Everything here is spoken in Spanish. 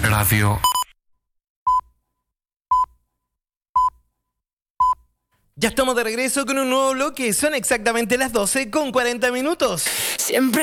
Radio. Ya estamos de regreso con un nuevo bloque. Son exactamente las 12:40. Siempre